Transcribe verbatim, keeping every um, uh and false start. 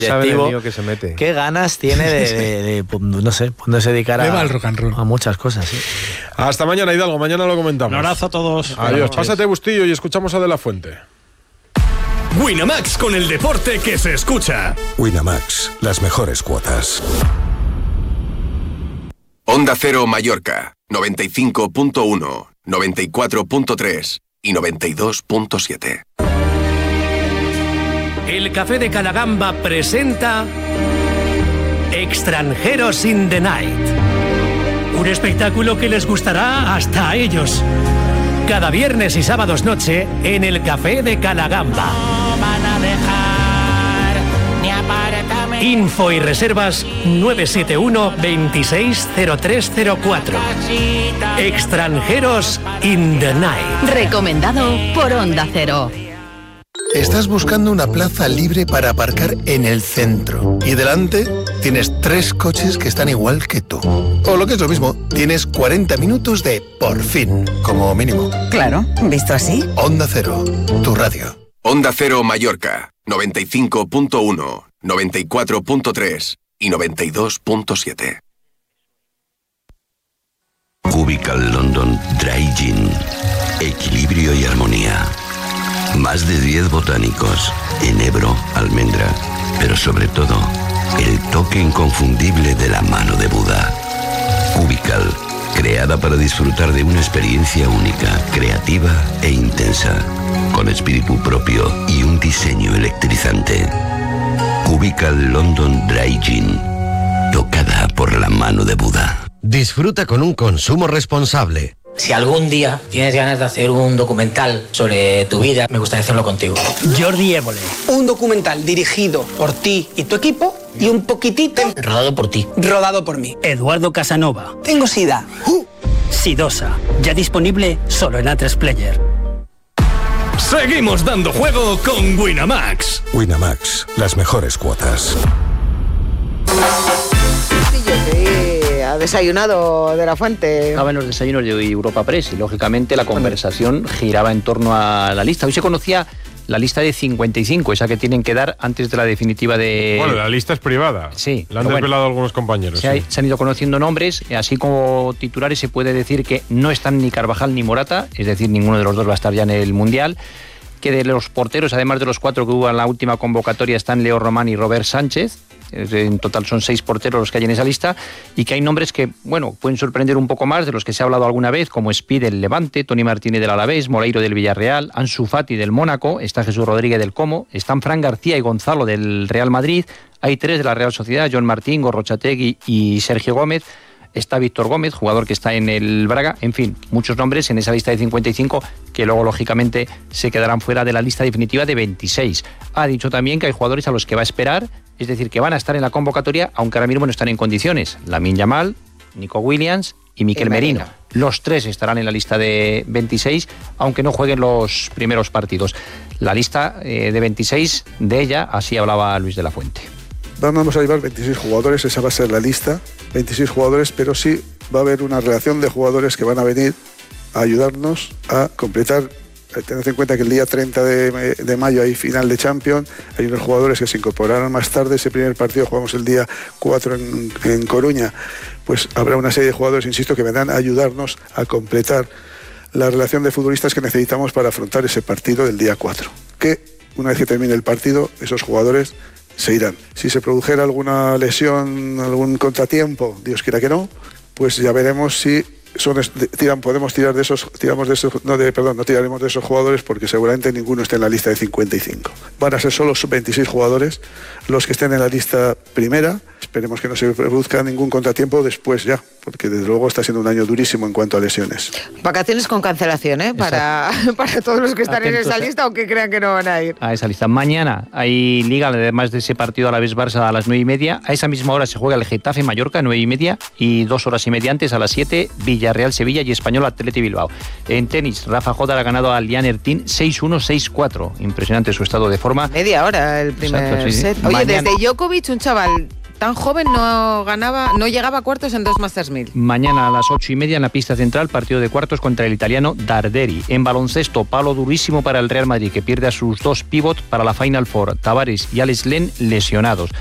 sabe el lío que se mete. Qué ganas tiene de, de, de, de no sé, poderse dedicar a, al rock and roll. a muchas cosas. ¿Sí? Hasta mañana, Hidalgo, mañana lo comentamos. Un abrazo a todos. Adiós, pásate Bustillo y escuchamos a De La Fuente. Winamax, con el deporte que se escucha. Winamax, las mejores cuotas. Onda Cero Mallorca, noventa y cinco punto uno, noventa y cuatro punto tres y noventa y dos punto siete. El Café de Calagamba presenta Extranjeros in the Night. Un espectáculo que les gustará hasta a ellos. Cada viernes y sábados noche en el Café de Calagamba. No van a dejar ni apartarme. Info y reservas nueve siete uno, veintiséis, cero tres cero cuatro. Extranjeros in the Night. Recomendado por Onda Cero. Estás buscando una plaza libre para aparcar en el centro y delante tienes tres coches que están igual que tú. O lo que es lo mismo, tienes cuarenta minutos de por fin, como mínimo. Claro, ¿visto así? Onda Cero, tu radio. Onda Cero Mallorca, noventa y cinco punto uno, noventa y cuatro punto tres y noventa y dos punto siete. Cubical London Dry Gin. Equilibrio y armonía. Más de diez botánicos, enebro, almendra, pero sobre todo, el toque inconfundible de la mano de Buda. Cubical, creada para disfrutar de una experiencia única, creativa e intensa, con espíritu propio y un diseño electrizante. Cubical London Dry Gin, tocada por la mano de Buda. Disfruta con un consumo responsable. Si algún día tienes ganas de hacer un documental sobre tu vida, me gustaría hacerlo contigo. Jordi Évole. Un documental dirigido por ti y tu equipo y un poquitito... Rodado por ti. Rodado por mí. Eduardo Casanova. Tengo sida. Uh. Sidosa. Ya disponible solo en A tres Player. Seguimos dando juego con Winamax. Winamax, las mejores cuotas. Ha desayunado De La Fuente. Estaba en los desayunos de Europa Press y lógicamente la conversación giraba en torno a la lista. Hoy se conocía la lista de cincuenta y cinco, esa que tienen que dar antes de la definitiva de... Bueno, la lista es privada. Sí. La han desvelado bueno, algunos compañeros. Se, sí. ha, se han ido conociendo nombres, así como titulares se puede decir que no están ni Carvajal ni Morata, es decir, ninguno de los dos va a estar ya en el Mundial. Que de los porteros, además de los cuatro que hubo en la última convocatoria, están Leo Román y Robert Sánchez. En total son seis porteros los que hay en esa lista, y que hay nombres que, bueno, pueden sorprender un poco más, de los que se ha hablado alguna vez, como Espí del Levante, Toni Martínez del Alavés, Moreiro del Villarreal, Ansu Fati del Mónaco, está Jesús Rodríguez del Como, están Fran García y Gonzalo del Real Madrid, hay tres de la Real Sociedad, John Martín, Gorrochategui y Sergio Gómez. Está Víctor Gómez, jugador que está en el Braga. En fin, muchos nombres en esa lista de cincuenta y cinco que luego, lógicamente, se quedarán fuera de la lista definitiva de veintiséis. Ha dicho también que hay jugadores a los que va a esperar, es decir, que van a estar en la convocatoria, aunque ahora mismo no están en condiciones. Lamine Yamal, Nico Williams y Mikel Merino. Los tres estarán en la lista de veintiséis, aunque no jueguen los primeros partidos. La lista eh, de veintiséis, de ella, así hablaba Luis de la Fuente. Vamos a llevar veintiséis jugadores, esa va a ser la lista, veintiséis jugadores, pero sí va a haber una relación de jugadores que van a venir a ayudarnos a completar. Tened en cuenta que el día treinta de mayo hay final de Champions, hay unos jugadores que se incorporarán más tarde, ese primer partido jugamos el día cuatro en, en Coruña, pues habrá una serie de jugadores, insisto, que vendrán a ayudarnos a completar la relación de futbolistas que necesitamos para afrontar ese partido del día cuatro, que una vez que termine el partido, esos jugadores se irán. Si se produjera alguna lesión, algún contratiempo, Dios quiera que no, pues ya veremos si son tiran podemos tirar de esos tiramos de esos no de perdón no tiraremos de esos jugadores, porque seguramente ninguno esté en la lista de cincuenta y cinco. Van a ser solo veintiséis jugadores los que estén en la lista primera. Esperemos que no se produzca ningún contratiempo después ya, porque desde luego está siendo un año durísimo en cuanto a lesiones. Vacaciones con cancelación, ¿eh? Para, para todos los que están Atentos en esa lista, aunque crean que no van a ir. A esa lista. Mañana hay Liga, además de ese partido a la vez Barça a las nueve y media. A esa misma hora se juega el Getafe Mallorca, nueve y media, y dos horas y media antes, a las siete, Villarreal Sevilla y Español Atleti Bilbao. En tenis, Rafa Jodar ha ganado a Lian Ertin seis uno, seis cuatro. Impresionante su estado de forma. Media hora el primer Exacto, sí, set. Oye, Mañana... desde Djokovic, un chaval tan joven no ganaba, no llegaba a cuartos en dos Masters mil. Mañana a las ocho y media en la pista central, partido de cuartos contra el italiano Darderi. En baloncesto, palo durísimo para el Real Madrid, que pierde a sus dos pívot para la Final Four, Tavares y Alex Len lesionados.